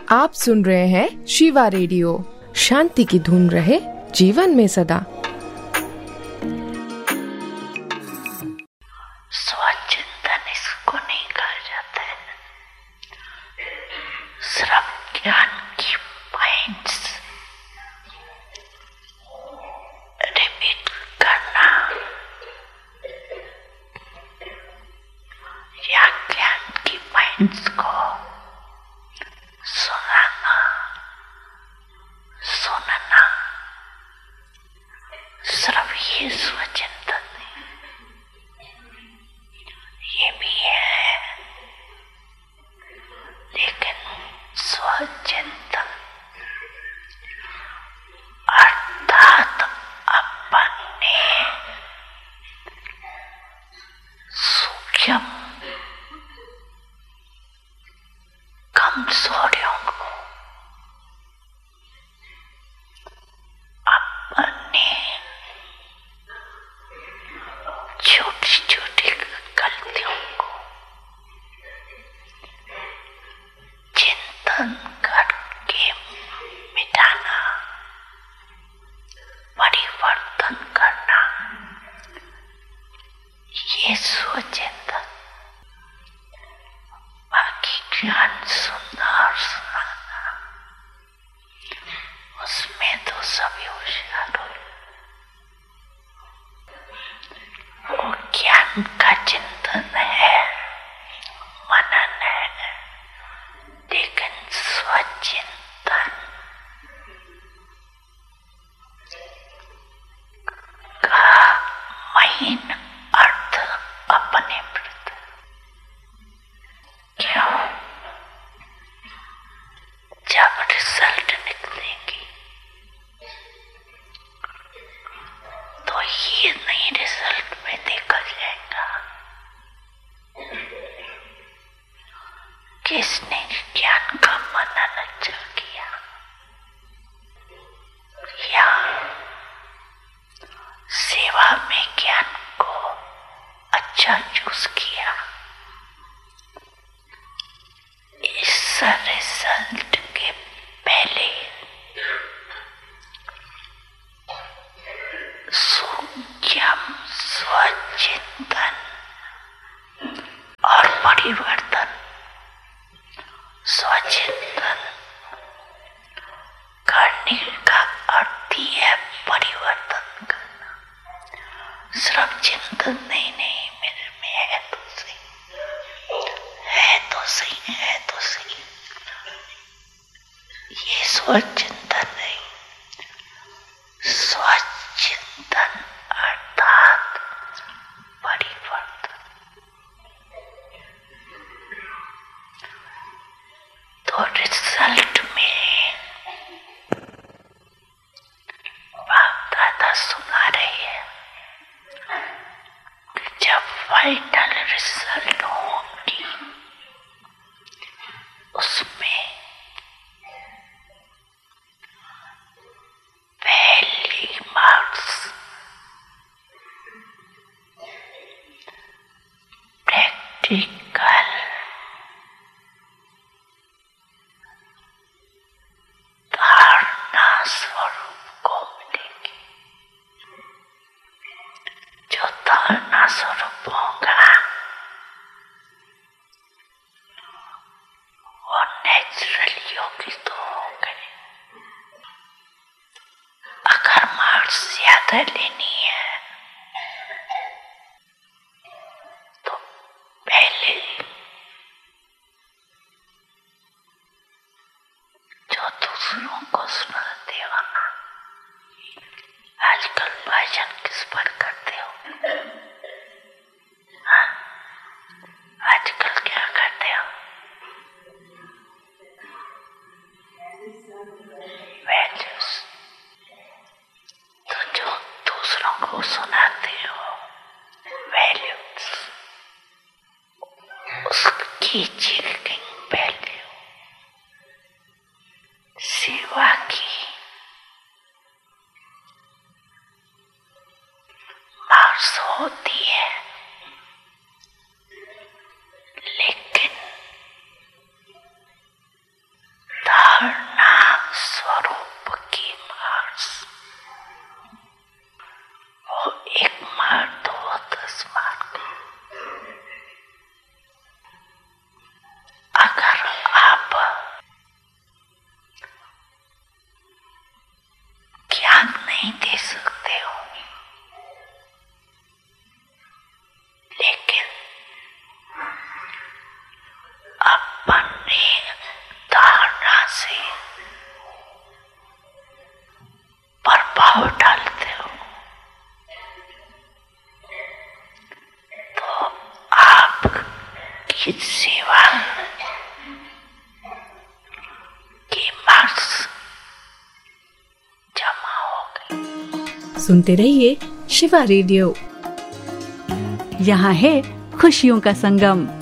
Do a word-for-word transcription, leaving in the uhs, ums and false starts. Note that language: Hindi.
आप सुन रहे हैं शिवा रेडियो। शांति की धुन रहे जीवन में सदा। स्वचिंतन इसको नहीं कहा जाता है, सिर्फ ज्ञान की पॉइंट्स रिपीट करना या ज्ञान की पॉइंट्स को सुनाना सुनना, सिर्फ ये स्वचिंतन नहीं, ये भी है, लेकिन स्वचिंतन अर्थात अपने सूक्ष्म कमजोरियों को, अपने छोटी छोटी गलतियों को चिंतन करके मिटाना, परिवर्तन करना, ये स्वचिंतन। बाकी ज्ञान सुनना और सुनाना, उसमें तो सभी होशियार हो। वो ज्ञान का चिंतन है, मनन है, लेकिन स्वचिंतन का महीन अर्थ अपने प्रति। क्यों? जब रिजल्ट निकलेगी तो ये नहीं रिजल्ट में देखा जाएगा किसने ज्ञान का मनन अच्छा किया या सेवा में ज्ञान को अच्छा यूज किया। इस रिजल्ट के पहले सूक्ष्म स्वचिंतन और परिवर्तन। स्वचिंतन करने का अर्थ ही है परिवर्तन करना, सिर्फ चिंतन नहीं। नहीं मेरे में है तो सही, है तो सही, है तो सही, ये स्वचिंतन नहीं। स्वचिंतन अर्थात परिवर्तन। तो रिजल्ट में बाप दादा सुना रहे हैं कि जब फाइनल रिजल्ट होगी उसमें पहली मार्क्स प्रैक्टिकल धारणा स्वरूप को मिलेगी। जो धारणा स्वरूप होगा वो नेचुरल योगी तो हो गए। अगर मार्क्स ज्यादा लेनी है तो पहले जो दूसरों को सुनाते हो ना, आजकल भाषण किस पर करते हो? हाँ? आजकल क्या करते हो? वैल्यूज। तो जो दूसरों को सुनाते हो वैल्यूज, उसकी चीज़ें वैल्यू सेवा की मार्क्स होती है, लेकिन अपनी धारणा से प्रभाव डालते हो तो आपकी सेवा की मार्क्स जमा हो गई। सुनते रहिए शिवा रेडियो, यहाँ है खुशियों का संगम।